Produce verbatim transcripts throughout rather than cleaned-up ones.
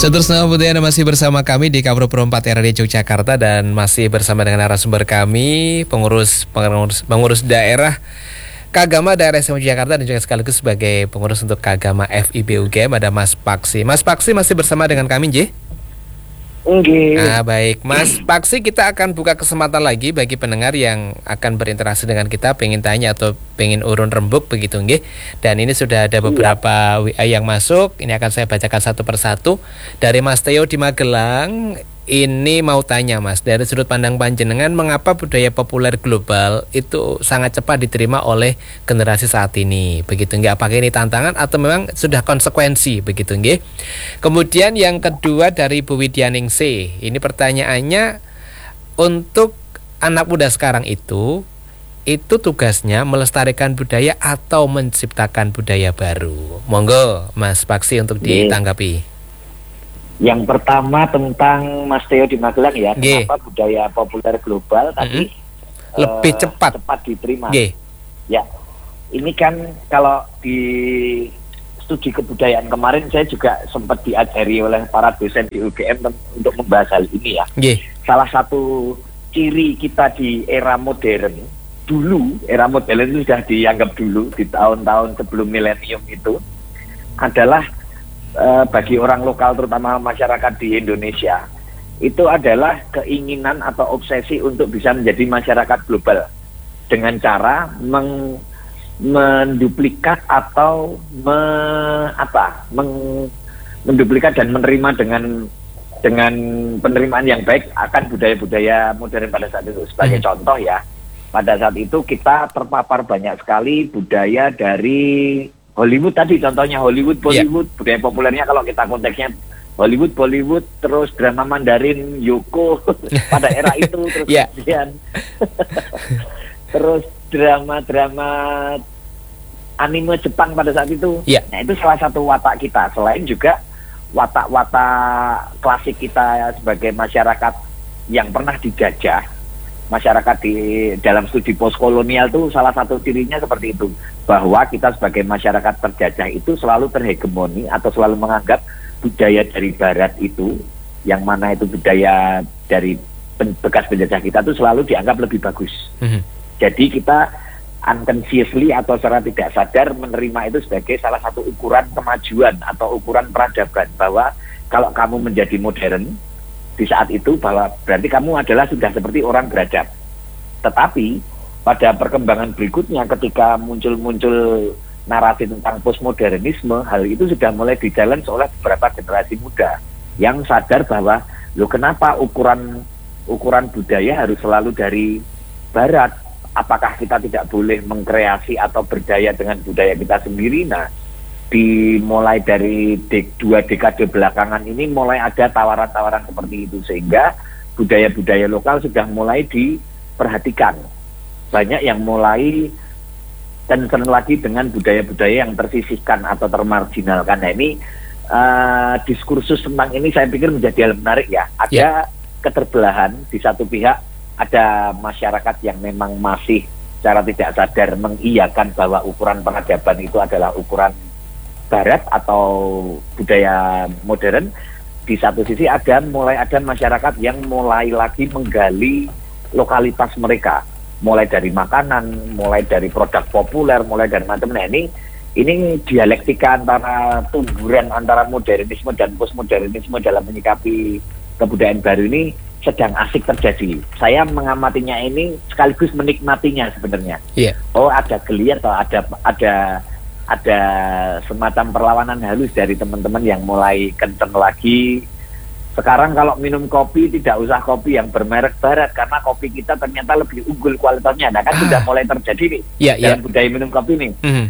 Seterusnya kemudian masih bersama kami di Kabro Pro empat R D Yogyakarta dan masih bersama dengan narasumber kami pengurus pengurus, pengurus daerah Kagama daerah S M U Jakarta dan juga sekaligus sebagai pengurus untuk Kagama F I B U G M ada Mas Paksi. Mas Paksi masih bersama dengan kami, J? Oke. Nah, baik, Mas Paksi, kita akan buka kesempatan lagi bagi pendengar yang akan berinteraksi dengan kita, pengen tanya atau pengen urun rembuk begitu, nggih. Dan ini sudah ada beberapa W A yang masuk. Ini akan saya bacakan satu persatu. Dari Mas Theo di Magelang. Ini mau tanya, Mas, dari sudut pandang panjenengan, mengapa budaya populer global itu sangat cepat diterima oleh generasi saat ini? Begitu nggak? Apakah ini tantangan atau memang sudah konsekuensi? Begitu nggih? Kemudian yang kedua dari Bu Widyaningsih. Ini pertanyaannya, untuk anak muda sekarang itu, itu tugasnya melestarikan budaya atau menciptakan budaya baru? Monggo, Mas Paksi untuk ditanggapi. Yang pertama tentang Mas Theo di Magelang ya, G. kenapa budaya populer global tapi mm-hmm. lebih uh, cepat cepat diterima. G. Ya, ini kan kalau di studi kebudayaan kemarin saya juga sempat diajari oleh para dosen di U G M untuk membahas hal ini ya. G. Salah satu ciri kita di era modern, dulu era modern itu sudah dianggap dulu di tahun-tahun sebelum milenium itu adalah Uh, bagi orang lokal terutama masyarakat di Indonesia itu adalah keinginan atau obsesi untuk bisa menjadi masyarakat global dengan cara meng, menduplikat atau me, apa meng, menduplikat dan menerima dengan dengan penerimaan yang baik akan budaya-budaya modern pada saat itu. Sebagai hmm. contoh ya, pada saat itu kita terpapar banyak sekali budaya dari Hollywood tadi, contohnya Hollywood, Bollywood, yeah. budaya populernya kalau kita konteksnya Hollywood, Bollywood, terus drama Mandarin, Yoko pada era itu, terus yeah. kemudian terus drama-drama anime Jepang pada saat itu. Yeah. Nah itu salah satu watak kita, selain juga watak-watak klasik kita sebagai masyarakat yang pernah dijajah. Masyarakat di dalam studi postkolonial itu salah satu cirinya seperti itu, bahwa kita sebagai masyarakat terjajah itu selalu terhegemoni atau selalu menganggap budaya dari barat itu, yang mana itu budaya dari bekas penjajah kita itu selalu dianggap lebih bagus. Mm-hmm. Jadi kita unconsciously atau secara tidak sadar menerima itu sebagai salah satu ukuran kemajuan atau ukuran peradaban, bahwa kalau kamu menjadi modern di saat itu bahwa berarti kamu adalah sudah seperti orang beradab. Tetapi pada perkembangan berikutnya ketika muncul-muncul narasi tentang postmodernisme, hal itu sudah mulai di-challenge oleh beberapa generasi muda yang sadar bahwa loh kenapa ukuran ukuran budaya harus selalu dari barat? Apakah kita tidak boleh mengkreasi atau berdaya dengan budaya kita sendiri? Nah, dimulai dari dek, dua dekade belakangan ini mulai ada tawaran-tawaran seperti itu, sehingga budaya-budaya lokal sudah mulai diperhatikan. Banyak yang mulai concern lagi dengan budaya-budaya yang tersisihkan atau termarginalkan. Nah ini uh, diskursus tentang ini saya pikir menjadi hal menarik ya. Ada yeah. keterbelahan di satu pihak, ada masyarakat yang memang masih secara tidak sadar mengiyakan bahwa ukuran peradaban itu adalah ukuran barat atau budaya modern. Di satu sisi ada mulai ada masyarakat yang mulai lagi menggali lokalitas mereka, mulai dari makanan, mulai dari produk populer, mulai dari macam. Nah ini ini dialektika antara tumburan antara modernisme dan postmodernisme dalam menyikapi kebudayaan baru ini sedang asik terjadi. Saya mengamatinya ini sekaligus menikmatinya sebenarnya. Yeah. Oh ada geliat atau ada ada ada semacam perlawanan halus dari teman-teman yang mulai kenceng lagi. Sekarang kalau minum kopi tidak usah kopi yang bermerek barat, karena kopi kita ternyata lebih unggul kualitasnya. Nah kan ah. sudah mulai terjadi nih yeah, dalam yeah. budaya minum kopi nih. Mm-hmm.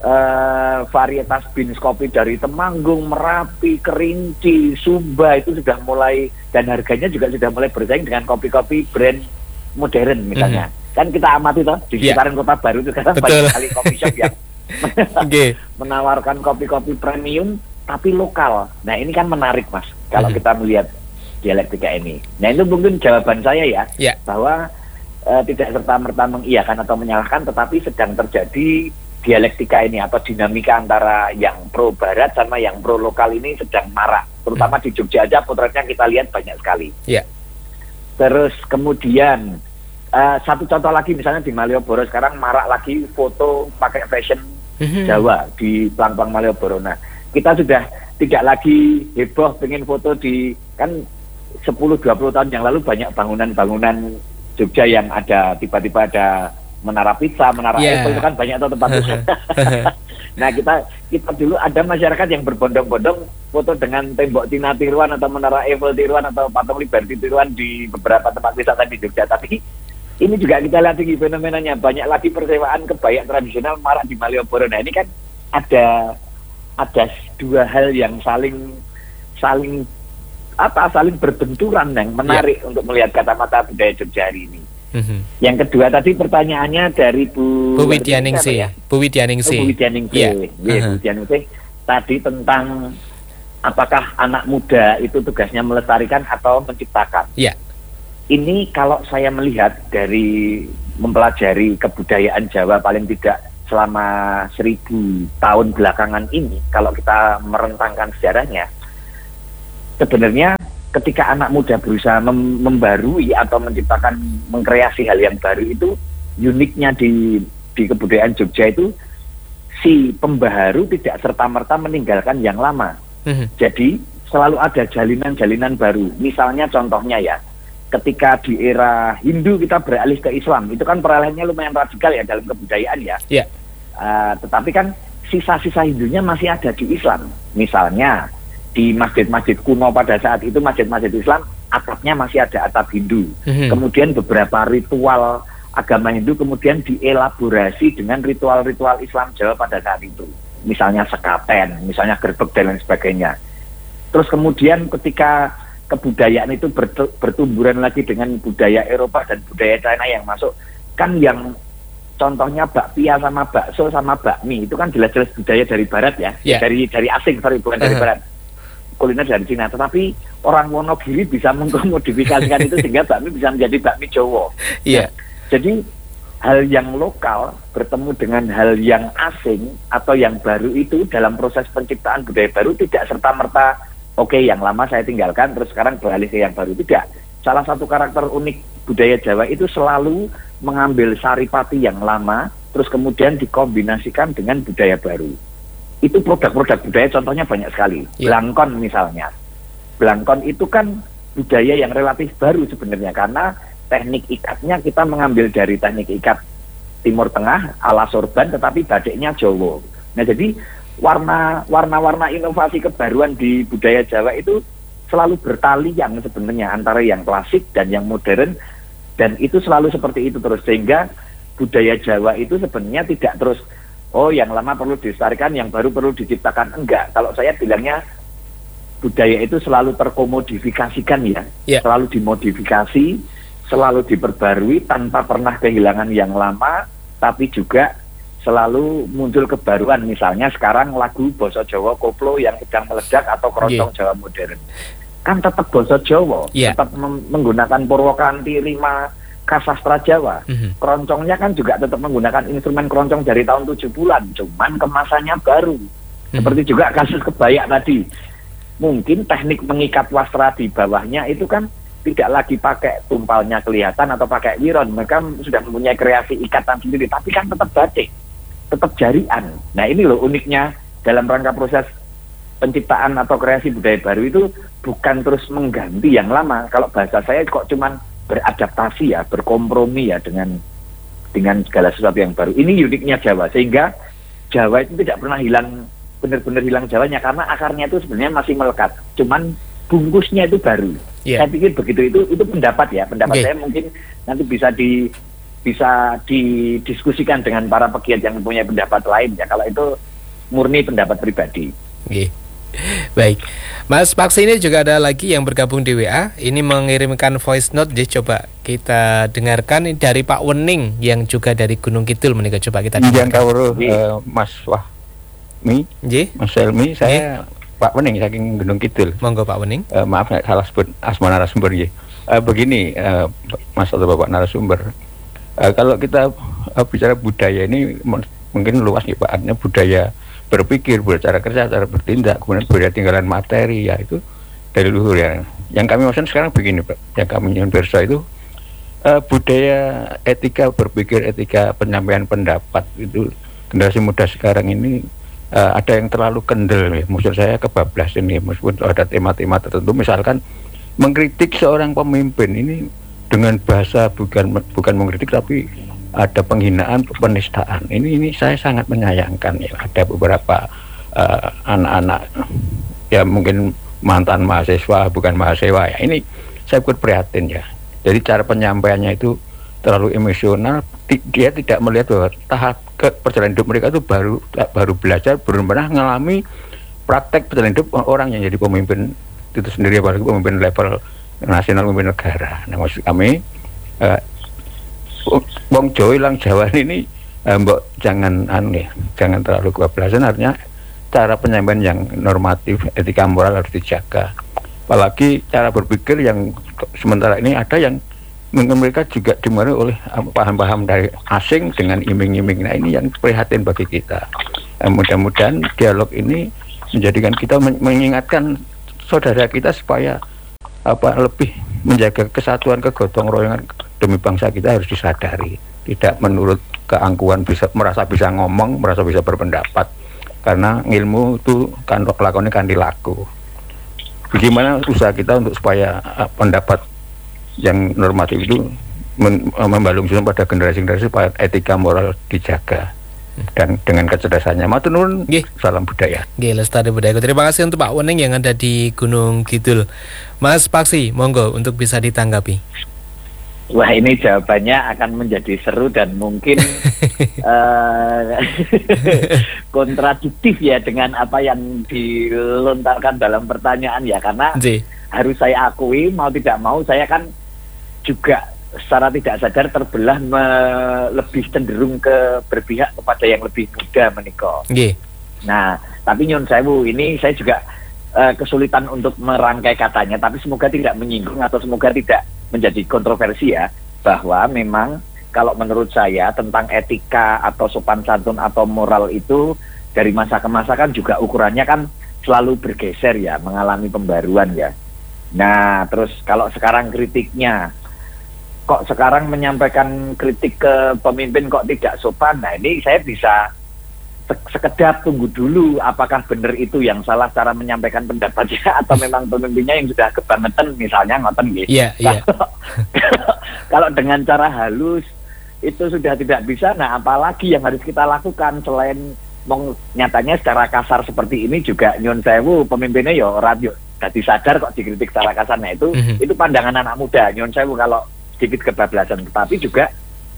uh, varietas beans kopi dari Temanggung, Merapi, Kerinci, Sumba itu sudah mulai, dan harganya juga sudah mulai bersaing dengan kopi-kopi brand modern misalnya. Mm-hmm. Kan kita amati toh di sekitaran yeah. Kota Baru itu sekarang banyak sekali kopi shop yang okay. menawarkan kopi-kopi premium tapi lokal. Nah ini kan menarik mas kalau hmm. kita melihat dialektika ini. Nah itu mungkin jawaban saya ya, yeah. bahwa uh, tidak serta-merta mengiyakan atau menyalahkan, tetapi sedang terjadi dialektika ini atau dinamika antara yang pro barat sama yang pro lokal ini sedang marak. Terutama hmm. di Jogja aja potretnya kita lihat banyak sekali. Yeah. Terus kemudian uh, satu contoh lagi misalnya di Malioboro sekarang marak lagi foto pakai fashion mm-hmm. Jawa di Plang-Plang Malioboro. Nah, kita sudah tidak lagi heboh pengen foto di, kan sepuluh dua puluh tahun yang lalu banyak bangunan-bangunan Jogja yang ada tiba-tiba ada menara pizza, menara yeah. Apple, itu kan banyak tuh tempat itu. Nah, kita kita dulu ada masyarakat yang berbondong-bondong foto dengan tembok Tina Tiruan atau menara Eiffel Tiruan atau patung Liberty Tiruan di beberapa tempat wisata di Jogja. Tapi ini juga kita lihat lagi fenomenanya, banyak lagi persewaan kebaya tradisional marak di Malioboro. Nah, ini kan ada ada dua hal yang saling saling apa saling berbenturan yang menarik yeah. untuk melihat kacamata budaya Jogja hari ini. Mm-hmm. Yang kedua tadi pertanyaannya dari Bu Bu Widyaningsih ya, Bu Widyaningsih. Oh, Bu Widyaningsih, yeah. yeah, uh-huh. Bu Widyaningsih tadi tentang apakah anak muda itu tugasnya melestarikan atau menciptakan. Iya. Yeah. Ini kalau saya melihat dari mempelajari kebudayaan Jawa paling tidak selama seribu tahun belakangan ini, kalau kita merentangkan sejarahnya, sebenarnya ketika anak muda berusaha mem- membarui atau menciptakan, mengkreasi hal yang baru itu, uniknya di di kebudayaan Jogja itu si pembaharu tidak serta-merta meninggalkan yang lama. Mm-hmm. Jadi selalu ada jalinan-jalinan baru. Misalnya contohnya ya, ketika di era Hindu kita beralih ke Islam, itu kan peralihannya lumayan radikal ya dalam kebudayaan ya. Yeah. Uh, tetapi kan sisa-sisa Hindunya masih ada di Islam. Misalnya di masjid-masjid kuno pada saat itu, masjid-masjid Islam atapnya masih ada atap Hindu. Mm-hmm. Kemudian beberapa ritual agama Hindu kemudian dielaborasi dengan ritual-ritual Islam Jawa pada saat itu. Misalnya sekaten, misalnya gerbek dan lain sebagainya. Terus kemudian ketika kebudayaan itu bertu- bertumburan lagi dengan budaya Eropa dan budaya China yang masuk, kan yang contohnya bakpia sama bakso sama bakmi itu kan jelas-jelas budaya dari barat ya, yeah. dari dari asing, sorry bukan uh-huh. dari barat. Kuliner dari Cina, tetapi orang Wonogiri bisa mengkomodifikasikan itu sehingga bakmi bisa menjadi bakmi Jawa. Iya. Yeah. Jadi hal yang lokal bertemu dengan hal yang asing atau yang baru itu dalam proses penciptaan budaya baru tidak serta-merta oke okay, yang lama saya tinggalkan terus sekarang beralih ke yang baru, tidak. Salah satu karakter unik budaya Jawa itu selalu mengambil saripati yang lama terus kemudian dikombinasikan dengan budaya baru. Itu produk-produk budaya contohnya banyak sekali. Yeah. Blangkon misalnya. Blangkon itu kan budaya yang relatif baru sebenarnya karena teknik ikatnya kita mengambil dari teknik ikat Timur Tengah ala sorban tetapi batiknya Jawa. Nah, jadi warna warna-warna inovasi kebaruan di budaya Jawa itu selalu bertalian sebenarnya antara yang klasik dan yang modern, dan itu selalu seperti itu terus, sehingga budaya Jawa itu sebenarnya tidak terus oh yang lama perlu dilestarikan, yang baru perlu diciptakan. Enggak, kalau saya bilangnya budaya itu selalu terkomodifikasikan ya, yeah. selalu dimodifikasi, selalu diperbarui tanpa pernah kehilangan yang lama, tapi juga selalu muncul kebaruan. Misalnya sekarang lagu Basa Jawa Koplo yang sedang meledak atau keroncong yeah. Jawa modern, kan tetap Basa Jawa, yeah. tetap mem- menggunakan Purwakanti, Rima, Kasastra Jawa. Mm-hmm. Keroncongnya kan juga tetap menggunakan instrumen keroncong dari tahun tujuh bulan, cuman kemasannya baru. Mm-hmm. Seperti juga kasus kebaya tadi. Mungkin teknik mengikat wastra di bawahnya itu kan tidak lagi pakai tumpalnya kelihatan atau pakai wiron. Mereka sudah mempunyai kreasi ikatan sendiri, tapi kan tetap batik, tetap jarian. Nah, ini loh uniknya dalam rangka proses penciptaan atau kreasi budaya baru itu bukan terus mengganti yang lama. Kalau bahasa saya kok cuman beradaptasi ya, berkompromi ya dengan dengan segala sesuatu yang baru. Ini uniknya Jawa, sehingga Jawa itu tidak pernah hilang, benar-benar hilang Jawanya karena akarnya itu sebenarnya masih melekat. Cuman bungkusnya itu baru. Yeah. Saya pikir begitu, itu itu pendapat ya, pendapat okay. saya mungkin nanti bisa di bisa didiskusikan dengan para pegiat yang mempunyai pendapat lain ya. Kalau itu murni pendapat pribadi. Okay. Baik, Mas Paksi ini juga ada lagi yang bergabung di W A. Ini mengirimkan voice note, jadi coba kita dengarkan. Ini dari Pak Wening yang juga dari Gunung Kidul. Menika coba kita dengarkan. Kawruh, uh, Mas Wahmi, J? Mas Helmi, saya J? Pak Wening saking Gunung Kidul. Monggo Pak Wening. Uh, maaf salah sebut asma narasumber ya. Uh, begini, uh, Mas atau Bapak narasumber, uh, kalau kita uh, bicara budaya ini mungkin luas ya Pak, artinya budaya berpikir, budaya cara kerja, cara bertindak, kemudian budaya tinggalan materi ya itu dari luhur ya. Yang kami maksud sekarang begini Pak, yang kami ingin bersa itu uh, budaya etika berpikir, etika penyampaian pendapat itu generasi muda sekarang ini uh, ada yang terlalu kendel ya. Maksud saya kebablasan ya, meskipun ada tema-tema tertentu, misalkan mengkritik seorang pemimpin ini dengan bahasa bukan bukan mengkritik tapi ada penghinaan, penistaan. Ini ini saya sangat menyayangkan ya. Ada beberapa uh, anak-anak ya mungkin mantan mahasiswa, bukan mahasiswa ya. Ini saya ikut prihatin ya. Jadi cara penyampaiannya itu terlalu emosional. Dia tidak melihat bahwa tahap ke perjalanan hidup mereka itu baru baru belajar, belum pernah mengalami praktek perjalanan hidup orang yang jadi pemimpin itu sendiri, apalagi pemimpin level nasional, pemimpin negara. Nah maksud kami uh, Wong Jawa lang Jawa ini eh, mbok jangan anu ya, jangan terlalu kebablasan, artinya cara penyampaian yang normatif, etika moral harus dijaga. Apalagi cara berpikir yang sementara ini ada yang mungkin mereka juga dimulai oleh paham-paham dari asing dengan iming-iming. Nah ini yang prihatin bagi kita. Eh, mudah-mudahan dialog ini menjadikan kita men mengingatkan saudara kita supaya apa lebih menjaga kesatuan, kegotong royongan demi bangsa kita harus disadari, tidak menurut keangkuhan, bisa merasa bisa ngomong, merasa bisa berpendapat, karena ilmu itu kan lakonnya kan dilaku. Bagaimana usaha kita untuk supaya uh, pendapat yang normatif itu membalung pada generasi-generasi supaya etika moral dijaga dan dengan kecerdasannya. Matur nuwun, salam budaya. Nggih, lestari budaya. Terima kasih untuk Pak Wening yang ada di Gunung Kidul. Mas Paksi, monggo untuk bisa ditanggapi. Wah, ini jawabannya akan menjadi seru dan mungkin uh, kontradiktif ya dengan apa yang dilontarkan dalam pertanyaan ya, karena J. harus saya akui mau tidak mau saya kan juga secara tidak sadar terbelah me- lebih cenderung ke berpihak kepada yang lebih muda menika. J. Nah, tapi nyun sewu ini saya juga uh, kesulitan untuk merangkai katanya, tapi semoga tidak menyinggung atau semoga tidak menjadi kontroversi ya, bahwa memang kalau menurut saya tentang etika atau sopan santun atau moral itu dari masa ke masa kan juga ukurannya kan selalu bergeser ya, mengalami pembaruan ya. Nah terus kalau sekarang kritiknya, kok sekarang menyampaikan kritik ke pemimpin kok tidak sopan, nah ini saya bisa sekedap tunggu dulu apakah benar itu yang salah cara menyampaikan pendapatnya atau memang pemimpinnya yang sudah kebangetan misalnya ngoten gitu. Iya, iya. Kalau dengan cara halus itu sudah tidak bisa, nah apalagi yang harus kita lakukan selain mong, nyatanya secara kasar seperti ini juga nyun sewu pemimpinnya ya ora yo dadi sadar kok dikritik secara kasar. Nah itu mm-hmm. itu pandangan anak muda nyun sewu kalau sedikit kebablasan, tetapi juga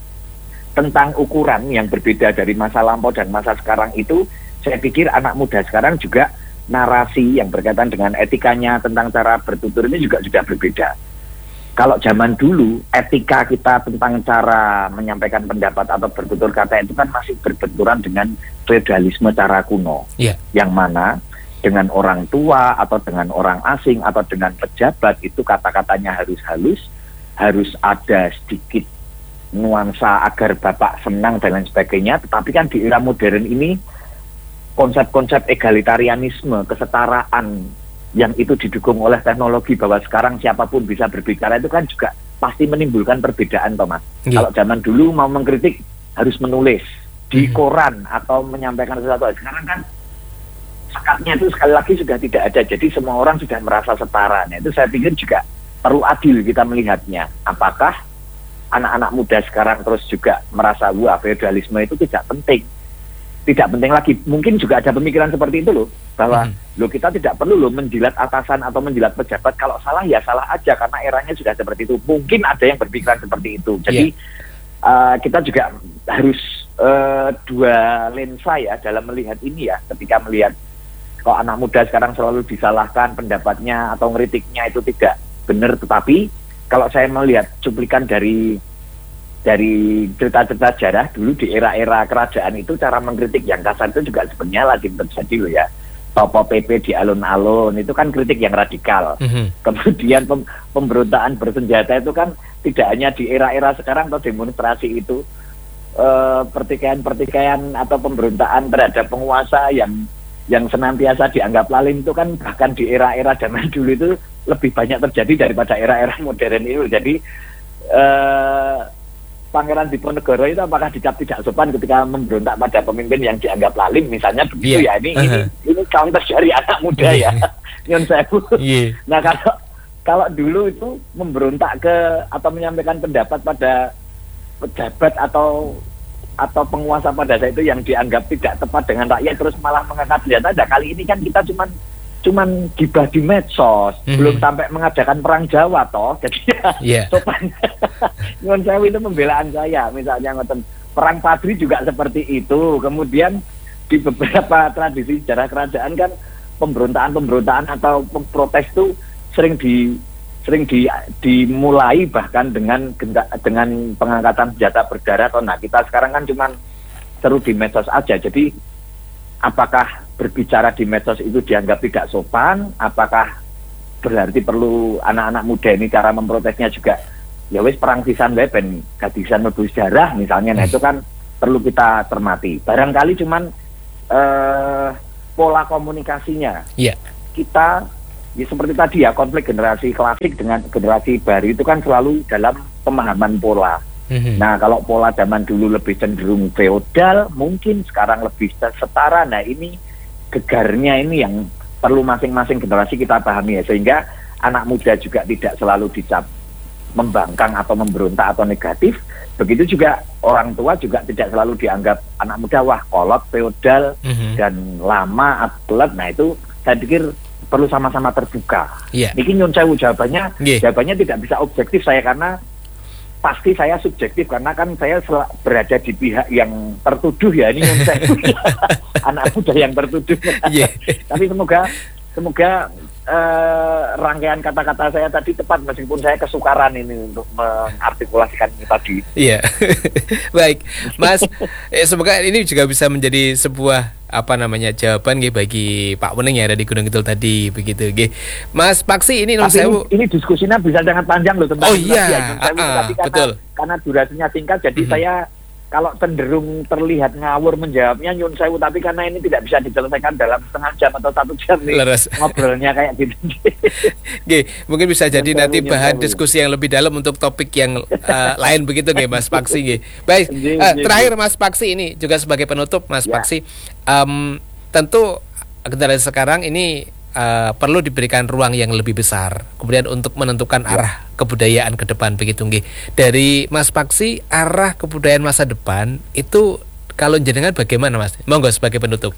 tentang ukuran yang berbeda dari masa lampau dan masa sekarang itu, saya pikir anak muda sekarang juga narasi yang berkaitan dengan etikanya tentang cara bertutur ini juga sudah berbeda. Kalau zaman dulu etika kita tentang cara menyampaikan pendapat atau bertutur kata itu kan masih berbenturan dengan feodalisme cara kuno, yeah. yang mana dengan orang tua atau dengan orang asing atau dengan pejabat itu kata-katanya harus halus, harus ada sedikit nuansa agar bapak senang dan lain sebagainya. Tetapi kan di era modern ini konsep-konsep egalitarianisme, kesetaraan yang itu didukung oleh teknologi bahwa sekarang siapapun bisa berbicara itu kan juga pasti menimbulkan perbedaan Thomas. Yeah. Kalau zaman dulu mau mengkritik harus menulis di mm-hmm. koran atau menyampaikan sesuatu, sekarang kan sekatnya itu sekali lagi sudah tidak ada, jadi semua orang sudah merasa setara. Nah itu saya pikir juga perlu adil kita melihatnya, apakah anak-anak muda sekarang terus juga merasa wah feodalisme itu tidak penting, tidak penting lagi. Mungkin juga ada pemikiran seperti itu loh, bahwa hmm. loh kita tidak perlu loh menjilat atasan atau menjilat pejabat, kalau salah ya salah aja karena eranya sudah seperti itu. Mungkin ada yang berpikiran seperti itu. Jadi yeah. uh, kita juga harus uh, dua lensa ya dalam melihat ini ya, ketika melihat kok anak muda sekarang selalu disalahkan pendapatnya atau ngeritiknya itu tidak benar. Tetapi kalau saya melihat cuplikan dari dari cerita-cerita sejarah dulu di era-era kerajaan itu, cara mengkritik yang kasar itu juga sebenarnya lagi terjadi loh ya. Topo P P di alun-alun itu kan kritik yang radikal. Mm-hmm. Kemudian pem- pemberontakan bersenjata itu kan tidak hanya di era-era sekarang atau demonstrasi itu eh, pertikaian-pertikaian atau pemberontakan terhadap penguasa yang yang senantiasa dianggap lalim itu kan bahkan di era-era zaman dulu itu lebih banyak terjadi daripada era-era modern ini. Jadi eh, Pangeran Diponegoro itu apakah dicap tidak sopan ketika memberontak pada pemimpin yang dianggap lalim misalnya begitu yeah. ya. Ini, uh-huh. ini ini counter dari anak muda ya. Nyon sewu. Yeah. Nah kalau kalau dulu itu memberontak ke atau menyampaikan pendapat pada pejabat atau atau penguasa pada saat itu yang dianggap tidak tepat dengan rakyat terus malah mengangkat senjata. Nah kali ini kan kita cuman cuman gibah di medsos, mm-hmm. belum sampai mengadakan perang Jawa toh. Jadi ya yeah. sopan. Nyuwun sewu itu pembelaan saya. Misalnya ngoten perang Padri juga seperti itu. Kemudian di beberapa tradisi sejarah kerajaan kan pemberontakan-pemberontakan atau protes itu sering di sering di, dimulai bahkan dengan dengan pengangkatan senjata berdarah. Nah kita sekarang kan cuma seru di medsos aja. Jadi apakah berbicara di medsos itu dianggap tidak sopan? Apakah berarti perlu anak-anak muda ini cara memprotesnya juga ya wis perang pisan wae ben gadisan mlebu sejarah misalnya? Nah itu kan perlu kita cermati. Barangkali cuman eh, pola komunikasinya. Yeah. Kita ya seperti tadi ya, konflik generasi klasik dengan generasi baru itu kan selalu dalam pemahaman pola. Mm-hmm. Nah kalau pola zaman dulu lebih cenderung feodal, mungkin sekarang lebih setara. Nah ini gegarnya ini yang perlu masing-masing generasi kita pahami ya, sehingga anak muda juga tidak selalu dicap membangkang atau memberontak atau negatif. Begitu juga orang tua juga tidak selalu dianggap anak muda wah kolot, feodal, mm-hmm. dan lama, atlet. Nah itu saya pikir perlu sama-sama terbuka. Yeah. Ini nyun sewu jawabannya, yeah. jawabannya tidak bisa objektif saya karena pasti saya subjektif karena kan saya berada di pihak yang tertuduh ya, ini nyun sewu anak muda yang tertuduh. Yeah. Tapi semoga semoga uh, rangkaian kata-kata saya tadi tepat meskipun saya kesukaran ini untuk mengartikulasikan ini tadi. Iya, baik, Mas. Eh, semoga ini juga bisa menjadi sebuah apa namanya jawaban gitu bagi Pak Wening yang ada di Gunung Kidul tadi begitu, gitu. Mas Paksi ini, tapi ini, ini diskusinya bisa sangat panjang loh tentang oh iya, ya, uh, uh, tapi karena, betul. karena durasinya singkat, jadi mm-hmm. saya kalau cenderung terlihat ngawur menjawabnya nyun sewu, tapi karena ini tidak bisa diselesaikan dalam setengah jam atau satu jam nih Leres. Ngobrolnya kayak gitu. Oke, mungkin bisa jadi nyun nanti sewu, bahan diskusi yang lebih dalam untuk topik yang uh, lain begitu nih Mas Paksi. Nge. Baik, uh, terakhir Mas Paksi ini juga sebagai penutup Mas ya. Paksi, um, tentu generasi sekarang ini Uh, perlu diberikan ruang yang lebih besar kemudian untuk menentukan ya. arah kebudayaan ke depan begitu nggih. Dari Mas Paksi, arah kebudayaan masa depan itu kalau jenengan bagaimana Mas? Monggo sebagai penutup.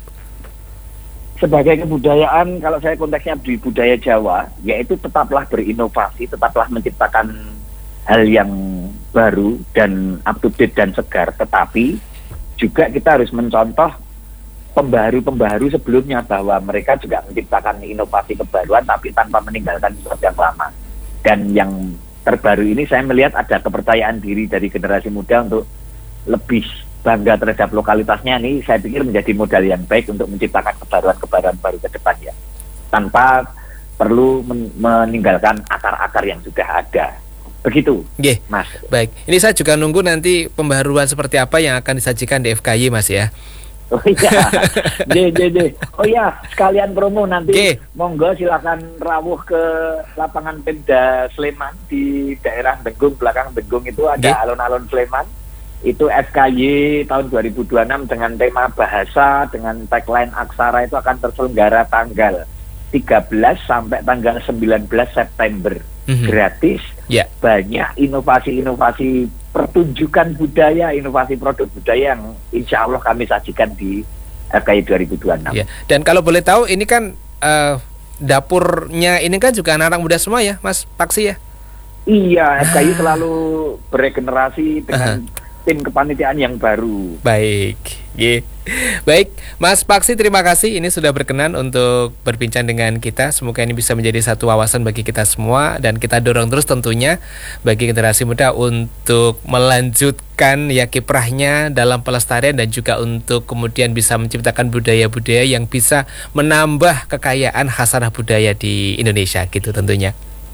Sebagai kebudayaan, kalau saya konteksnya di budaya Jawa, yaitu tetaplah berinovasi, tetaplah menciptakan hal yang baru dan up to date dan segar, tetapi juga kita harus mencontoh pembaharu-pembaharu sebelumnya bahwa mereka juga menciptakan inovasi kebaruan tapi tanpa meninggalkan sesuatu yang lama. Dan yang terbaru ini saya melihat ada kepercayaan diri dari generasi muda untuk lebih bangga terhadap lokalitasnya. Ini saya pikir menjadi modal yang baik untuk menciptakan kebaruan-kebaruan baru ke depan ya, tanpa perlu men- meninggalkan akar-akar yang sudah ada. Begitu, yeah. Mas. Baik, ini saya juga nunggu nanti pembaharuan seperti apa yang akan disajikan di F K Y Mas ya. Oh iya, je, je, je. Oh iya, sekalian promo nanti. G. Monggo silakan rawuh ke lapangan Pemda Sleman di daerah Benggung, belakang Benggung itu ada G. alun-alun Sleman. Itu F K Y tahun dua ribu dua puluh enam dengan tema bahasa dengan tagline aksara itu akan terselenggara tanggal tiga belas sampai tanggal sembilan belas September. Mm-hmm. Gratis. Yeah. Banyak inovasi-inovasi pertunjukan budaya, inovasi produk budaya yang insya Allah kami sajikan di F K Y dua ribu dua puluh enam. Ya. Dan kalau boleh tahu ini kan uh, dapurnya ini kan juga anak-anak muda semua ya Mas Paksi ya? Iya, F K Y ah. selalu beregenerasi dengan uh-huh. tim kepanitiaan yang baru. Baik, yeah. Baik, Mas Paksi terima kasih ini sudah berkenan untuk berbincang dengan kita. Semoga ini bisa menjadi satu wawasan bagi kita semua dan kita dorong terus tentunya bagi generasi muda untuk melanjutkan ya kiprahnya dalam pelestarian dan juga untuk kemudian bisa menciptakan budaya-budaya yang bisa menambah kekayaan khasanah budaya di Indonesia gitu tentunya.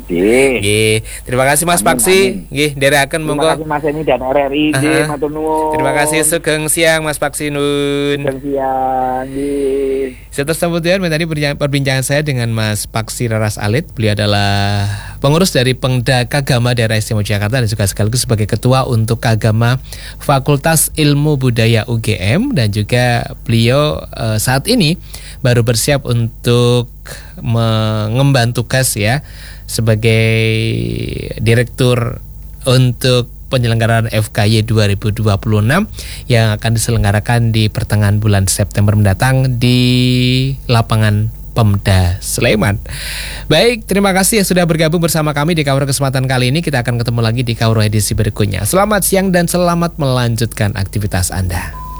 Nggih. Nggih. Terima kasih Mas Amin, Paksi. amin. Nggih, nderekaken Terima monggo. kasih Mas Eni dan R R I. Nggih, Aha. matur nuwun. Terima kasih sugeng siang Mas Paksi nun. Sugeng siang. Nggih. Setelah kemudian tadi perja- perbincangan saya dengan Mas Paksi Raras Alit. Beliau adalah pengurus dari Pengda Kagama Daerah Istimewa Jakarta dan juga sekaligus sebagai ketua untuk Kagama Fakultas Ilmu Budaya U G M, dan juga beliau eh, saat ini baru bersiap untuk mengemban tugas ya sebagai direktur untuk penyelenggaraan F K Y dua ribu dua puluh enam yang akan diselenggarakan di pertengahan bulan September mendatang di lapangan Pemda Sleman. Baik, terima kasih yang sudah bergabung bersama kami di Kauro kesempatan kali ini. Kita akan ketemu lagi di Kauro edisi berikutnya. Selamat siang dan selamat melanjutkan aktivitas Anda.